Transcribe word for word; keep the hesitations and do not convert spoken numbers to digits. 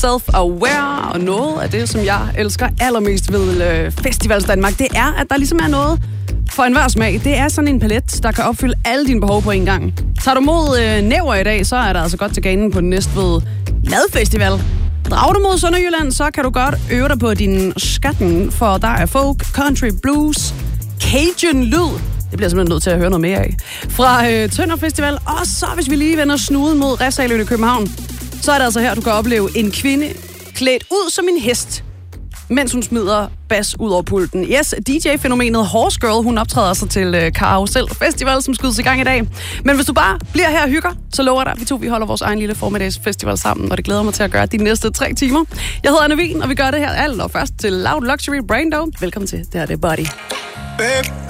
Self-Aware, og noget af det, som jeg elsker allermest ved øh, Festivals Danmark, det er, at der ligesom er noget for enhver smag. Det er sådan en palet, der kan opfylde alle dine behov på en gang. Tager du mod øh, Næver i dag, så er der altså godt til ganen på den Næstved Madfestival. Drager du mod Sønderjylland, så kan du godt øve dig på din skatten, for der er folk, country, blues, Cajun lyd. Det bliver simpelthen nødt til at høre noget mere af. Fra øh, Tønder Festival, og så hvis vi lige vender snuden mod Refshaleøen i København, så er det altså her, du kan opleve en kvinde klædt ud som en hest, mens hun smider bas ud over pulten. Yes, D J-fænomenet Horse Girl, hun optræder altså til øh, Carousel Festival, som skydes i gang i dag. Men hvis du bare bliver her og hygger, så lover jeg dig, vi to vi holder vores egen lille formiddagsfestival sammen, og det glæder mig til at gøre de næste tre timer. Jeg hedder Anna Wien, og vi gør det her alt og først til Loud Luxury Brando. Velkommen til, det her det er Body. Babe.